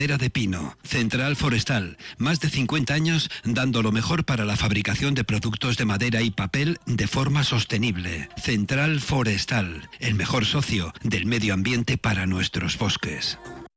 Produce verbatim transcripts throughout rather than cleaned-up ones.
Madera de pino, Central Forestal, más de cincuenta años dando lo mejor para la fabricación de productos de madera y papel de forma sostenible. Central Forestal, el mejor socio del medio ambiente para nuestros bosques.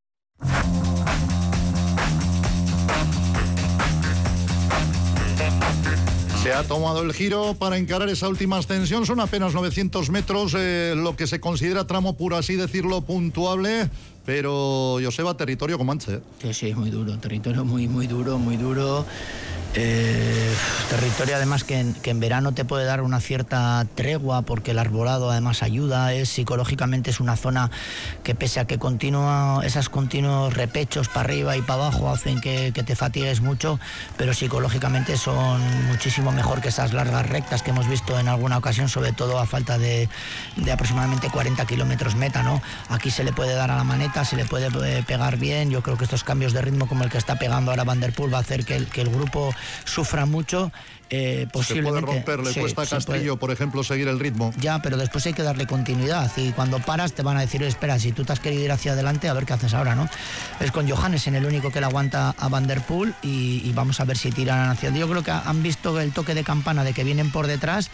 Se ha tomado el giro para encarar esa última ascensión, son apenas novecientos metros, eh, lo que se considera tramo, por así decirlo, puntuable, pero Joseba, territorio comanche. Sí, sí, muy duro, territorio muy, muy duro, muy duro. Eh, territorio además que en, que en verano te puede dar una cierta tregua porque el arbolado además ayuda, es psicológicamente es una zona que pese a que continúa, esos continuos repechos para arriba y para abajo hacen que, que te fatigues mucho, pero psicológicamente son muchísimo mejor que esas largas rectas que hemos visto en alguna ocasión, sobre todo a falta de, de aproximadamente cuarenta kilómetros meta, ¿no? Aquí se le puede dar a la maneta, se le puede pegar bien. Yo creo que estos cambios de ritmo como el que está pegando ahora Van der Poel va a hacer que el, que el grupo sufra mucho. Eh, posiblemente, se puede romper, le sí, cuesta a Castillo, por ejemplo, seguir el ritmo. Ya, pero después hay que darle continuidad y cuando paras te van a decir, espera, si tú te has querido ir hacia adelante, a ver qué haces ahora, ¿no? Es con Johannesen el único que le aguanta a Van der Poel y, y vamos a ver si tiran hacia el... Yo creo que han visto el toque de campana de que vienen por detrás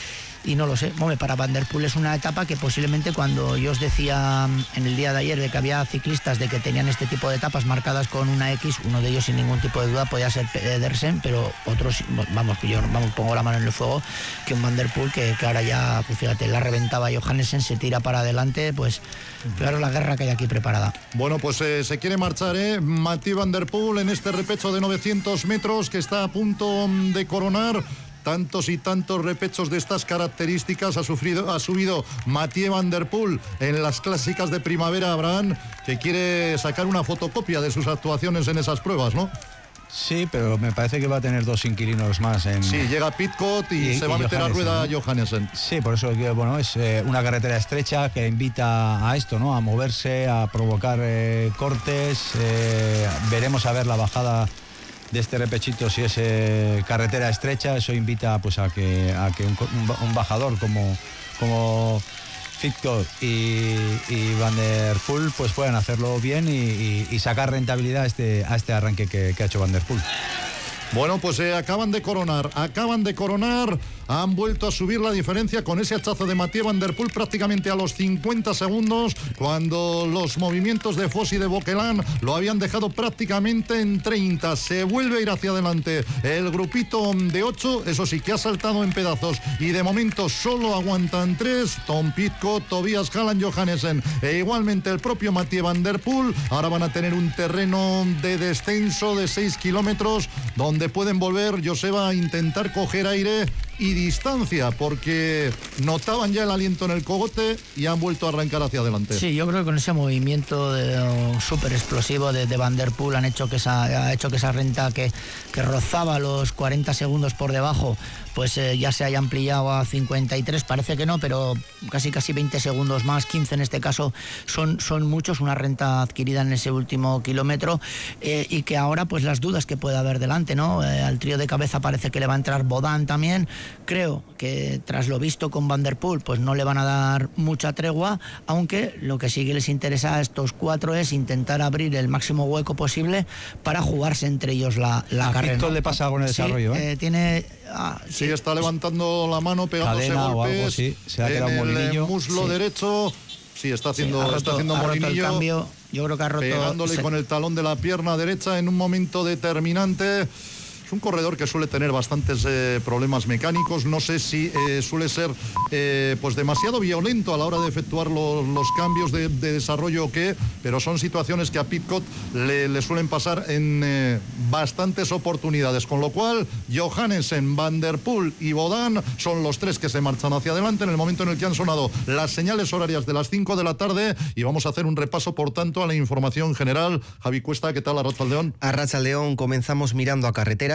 y no lo sé. Hombre, para Van der Poel es una etapa que posiblemente, cuando yo os decía en el día de ayer de que había ciclistas de que tenían este tipo de etapas marcadas con una X, uno de ellos sin ningún tipo de duda podía ser Pedersen, pero otros, vamos, yo vamos, pongo la mano en el fuego, que un Van der Poel que, que ahora ya, pues fíjate, la reventaba Johannesen, se tira para adelante, pues claro, la guerra que hay aquí preparada. Bueno, pues eh, se quiere marchar, ¿eh? Mathieu Van der Poel en este repecho de novecientos metros que está a punto de coronar. Tantos y tantos repechos de estas características ha sufrido, ha subido Mathieu Van der Poel en las clásicas de primavera. Abraham, que quiere sacar una fotocopia de sus actuaciones en esas pruebas, ¿no? Sí, pero me parece que va a tener dos inquilinos más en... Sí, llega Pidcock y, y se va a meter a rueda ¿no? Johannesen. Sí, por eso que bueno, es eh, una carretera estrecha que invita a esto, ¿no? A moverse, a provocar eh, cortes. Eh, veremos a ver la bajada de este repechito, si es eh, carretera estrecha. Eso invita pues a que, a que un, un, un bajador como, como Pidcock y, y Van der Poel pues puedan hacerlo bien y, y, y sacar rentabilidad a este, a este arranque que, que ha hecho Van der Poel. Bueno, pues eh, acaban de coronar, acaban de coronar, han vuelto a subir la diferencia con ese hachazo de Mathieu Van der Poel prácticamente a los cincuenta segundos, cuando los movimientos de Foss y de Bauquelin lo habían dejado prácticamente en treinta. Se vuelve a ir hacia adelante el grupito de ocho, eso sí que ha saltado en pedazos y de momento solo aguantan tres, Tom Pidcock, Tobias Halland, Johannesen e igualmente el propio Mathieu Van der Poel. Ahora van a tener un terreno de descenso de seis kilómetros donde pueden volver, Joseba, a intentar coger aire y distancia, porque notaban ya el aliento en el cogote y han vuelto a arrancar hacia adelante. Sí, yo creo que con ese movimiento uh, súper explosivo de, de Van der Poel han hecho que esa, ha hecho que esa renta que, que rozaba los cuarenta segundos por debajo, pues eh, ya se haya ampliado a cincuenta y tres, parece que no, pero casi casi veinte segundos más, quince en este caso, son, son muchos, una renta adquirida en ese último kilómetro, eh, y que ahora pues las dudas que puede haber delante, ¿no? Eh, al trío de cabeza parece que le va a entrar Bodán también. Creo que tras lo visto con Van der Poel pues no le van a dar mucha tregua, aunque lo que sí que les interesa a estos cuatro es intentar abrir el máximo hueco posible para jugarse entre ellos la, la a carrera. Pidcock le pasa algo en el desarrollo, sí, ¿eh? eh, tiene... Ah, sí, sí, está levantando la mano, pegándose cadena golpes o algo, sí. Se ha quedado en un molinillo. el muslo sí. derecho. Sí, está haciendo, sí, ha roto, está haciendo ha roto molinillo. El cambio. Yo creo que ha roto. Pegándole se... con el talón de la pierna derecha en un momento determinante. Un corredor que suele tener bastantes eh, problemas mecánicos. No sé si eh, suele ser eh, pues demasiado violento a la hora de efectuar lo, los cambios de, de desarrollo o qué, pero son situaciones que a Pidcock le, le suelen pasar en eh, bastantes oportunidades, con lo cual Johannesen, Van der Poel y Bodán son los tres que se marchan hacia adelante en el momento en el que han sonado las señales horarias de las cinco de la tarde, y vamos a hacer un repaso por tanto a la información general. Javi Cuesta, ¿qué tal? Arratsaldeon. Arratsaldeon, comenzamos mirando a carreteras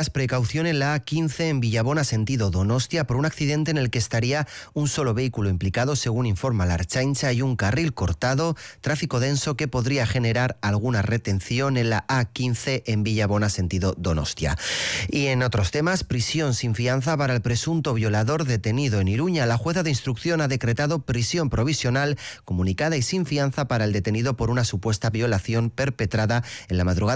además precaución en la A quince en Villabona sentido Donostia por un accidente en el que estaría un solo vehículo implicado, según informa la Ertzaintza. Hay un carril cortado, tráfico denso que podría generar alguna retención en la A quince en Villabona sentido Donostia. Y en otros temas, prisión sin fianza para el presunto violador detenido en Iruña. La jueza de instrucción ha decretado prisión provisional comunicada y sin fianza para el detenido por una supuesta violación perpetrada en la madrugada